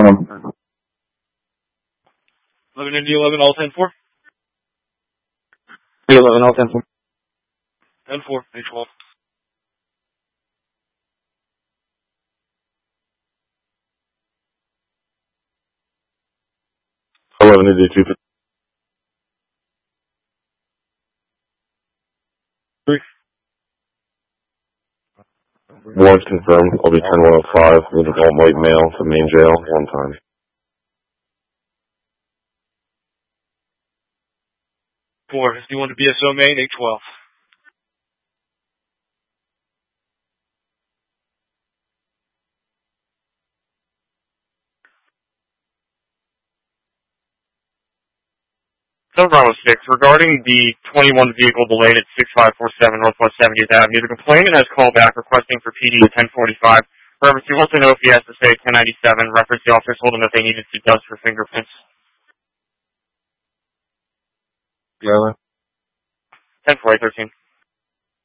11 Indy 11, all 10-4. 11, all 10-4. 10-4, H12. Indy 2. 3. Warrants confirmed. I'll be 10-105. Need an adult white male to main jail 1 time. Four. Do you want to BSO main, 812. Bravo 6, regarding the 21 vehicle delayed at 6547 Northwest 70th Avenue, the complainant has called back requesting for PD at 1045. However, he wants to know if he has to say 1097, reference the officer told him that they needed to dust for fingerprints. Yeah. 10-4, 13.